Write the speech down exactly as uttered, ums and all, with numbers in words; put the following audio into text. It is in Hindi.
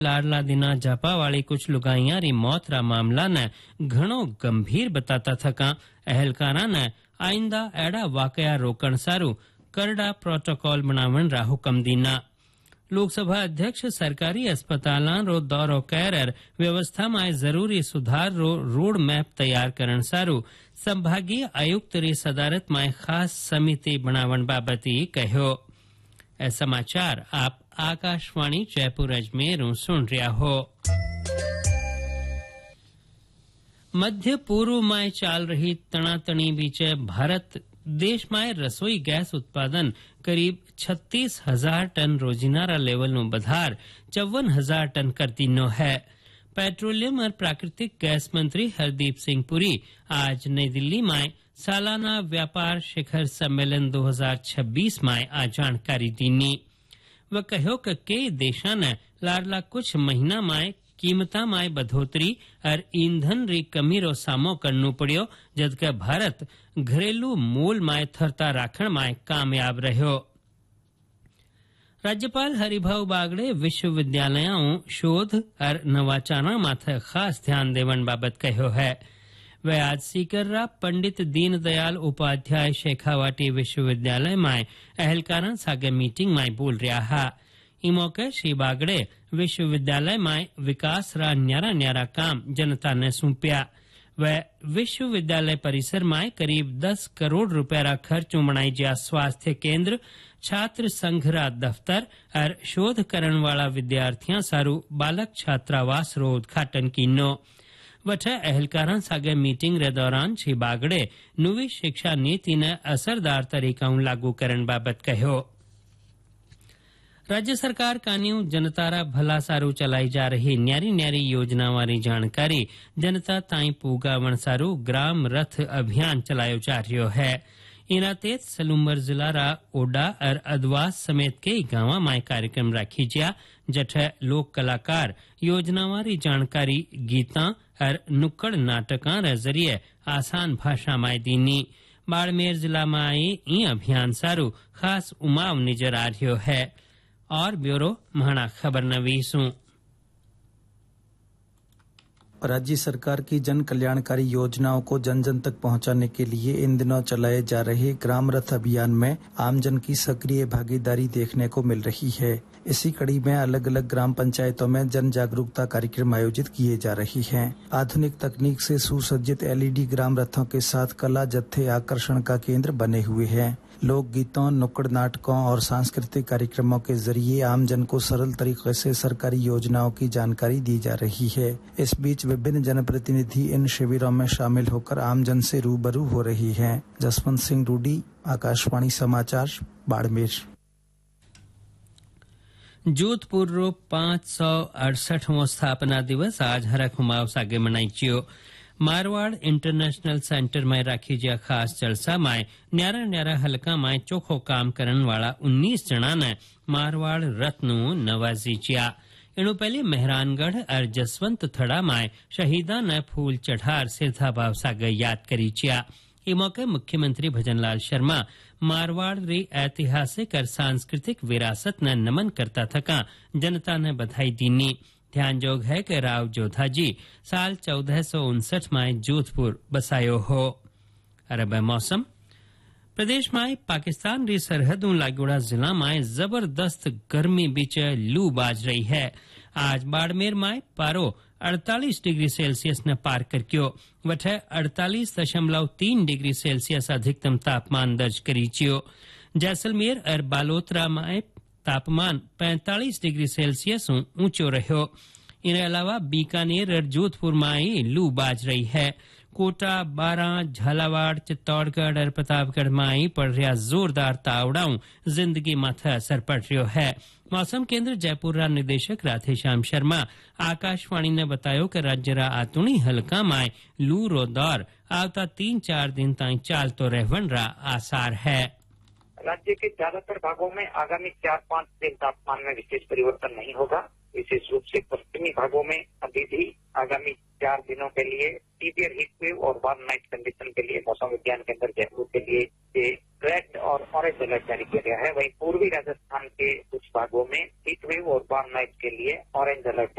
लाडला दिना जापा वाली कुछ लुगाइयां री मौत रा मामला ने घणो गंभीर बताता थका अहलकारा ने आइंदा एड़ा वाकया रोकण सारू करड़ा प्रोटोकॉल बनावन रा हुक्म दीना। लोकसभा अध्यक्ष सरकारी अस्पतालां रो दौरो कर व्यवस्था में जरूरी सुधार रो रोड मैप तैयार करण सारू संभागीय आयुक्त री सदारत में खास समिति बनावन बाबती कहो। ए समाचार आप आकाशवाणी जयपुर अजमेर सुन रहा हो। मध्य पूर्व में चाल रही तनातनी बीच भारत देश में रसोई गैस उत्पादन करीब छत्तीस हजार टन रोजिनारा लेवल नु बधार चौवन हजार टन कर दिनो है। पेट्रोलियम और प्राकृतिक गैस मंत्री हरदीप सिंह पुरी आज नई दिल्ली में सालाना व्यापार शिखर सम्मेलन दो हजार छब्बीस में आ जानकारी दीनी। वह कहो कि कई देशों ने लाडला कुछ महीना में कीमता में बढ़ोतरी और ईंधन री कमी रो सामो करनो पड़ियो, जबकि भारत घरेलू मूल में थरता राखण में कामयाब रह्यो। राज्यपाल हरिभाऊ बागड़े विश्वविद्यालयों शोध और नवाचार माथे खास ध्यान देवन बाबत कहो है। वह आज सीकर्रा पंडित दीनदयाल उपाध्याय शेखावाटी विश्वविद्यालय में अहलकारा सागे मीटिंग में बोल रहा है। ई मौके श्री बागड़े विश्वविद्यालय में विकास रा न्यारा न्यारा काम जनता ने सौंपया। वह विश्वविद्यालय परिसर में करीब दस करोड़ रुपया रा खर्च बनाई जा स्वास्थ्य केंद्र, छात्र संघ रा दफ्तर और शोध करण वाला विद्यार्थियों सारू बालक छात्रावास रो उद्घाटन कीनो। वठे अहलकारा सागे मीटिंग रे दौरान श्री बागड़े नवी शिक्षा नीति ने असरदार तरीकाओं लागू करण बाबत कहो। राज्य सरकार कान्यू जनतारा भला सारू चलाई जा रही न्यारी न्यारी योजना वाली जानकारी जनता ताई पूगावण सारू ग्राम रथ अभियान चलायो जा रह्यो है। इना तेज सलूम्बर जिला रा ओडा और अदवास समेत कई गांव में कार्यक्रम राखी जा, जठे लोक कलाकार योजना वाली जानकारी गीता और नुक्कड़ नाटका रे जरिए आसान भाषा में दीनी। बाड़मेर जिला में आई ई अभियान सारू खास उमाव नजर आ रह्यो है। और ब्यूरो महाना खबर नवीसू। राज्य सरकार की जन कल्याणकारी योजनाओं को जन जन तक पहुंचाने के लिए इन दिनों चलाए जा रहे ग्राम रथ अभियान में आमजन की सक्रिय भागीदारी देखने को मिल रही है। इसी कड़ी में अलग अलग ग्राम पंचायतों में जन जागरूकता कार्यक्रम आयोजित किए जा रही हैं। आधुनिक तकनीक से सुसज्जित एलईडी ग्राम रथों के साथ कला जत्थे आकर्षण का केंद्र बने हुए हैं। लोक गीतों, नुक्कड़ नाटकों और सांस्कृतिक कार्यक्रमों के जरिए आमजन को सरल तरीके से सरकारी योजनाओं की जानकारी दी जा रही है। इस बीच विभिन्न जनप्रतिनिधि इन शिविरों में शामिल होकर आमजन से रूबरू हो रही हैं। जसवंत सिंह रूडी, आकाशवाणी समाचार, बाड़मेर। जोधपुर रो पांच सौ अड़सठवां स्थापना दिवस आज हरख हुमाव सागे मनाईचियो। मारवाड़ इंटरनेशनल सेंटर में राखी जा खास जलसा में न्यारा न्यारा हलका में चोखो काम करने वाला उन्नीस जना ने मारवाड़ रत्न नवाजी चिया। इनु पहले मेहरानगढ़ और जसवंत थड़ा में शहीदा ने फूल चढ़ार सिरथा भाव सागे याद करी चिया। इस मौके मुख्यमंत्री भजनलाल शर्मा मारवाड़ री ऐतिहासिक और सांस्कृतिक विरासत ने नमन करता थका जनता ने बधाई दीनी। ध्यान जोग है कि राव जोधा जी साल चौदह सौ उनसठ में जोधपुर बसायो हो। अरब मौसम प्रदेश में पाकिस्तान री सरहदों लागोड़ा जिला में जबरदस्त गर्मी बीच लू बाज रही है। आज बाड़मेर में पारो अड़तालीस डिग्री सेल्सियस ने पार करक्यो। वठे अड़तालीस दशमलव तीन डिग्री सेल्सियस अधिकतम तापमान दर्ज करीचियो। जैसलमेर और बालोतरा में तापमान पैंतालीस डिग्री सेल्सियस ऊंचो रह्यो। इन अलावा बीकानेर और जोधपुर में लू बाज रही है। कोटा, बारां, झालावाड़, चित्तौड़गढ़ और प्रतापगढ़ में पड़ रहा जोरदार तावड़ाओं जिंदगी माथे असर पड़ रहा है। मौसम केंद्र जयपुर रा निदेशक राधेश्याम शर्मा आकाशवाणी ने बतायो कि राज्य रा आतुणी हल्का में लू रो दौर आवता तीन चार दिन ताई चालतो रहवन रा आसार है। राज्य के ज्यादातर भागों में आगामी चार पांच दिन तापमान में विशेष परिवर्तन नहीं होगा। विशेष रूप से पश्चिमी भागों में अभी भी आगामी चार दिनों के लिए सीवियर हीट वेव और वार्म नाइट कंडीशन के लिए मौसम विज्ञान केंद्र जयपुर के लिए ये रेड और ऑरेंज अलर्ट जारी किया गया है। वहीं पूर्वी राजस्थान के कुछ भागों में हीट वेव और वार्म नाइट के लिए ऑरेंज अलर्ट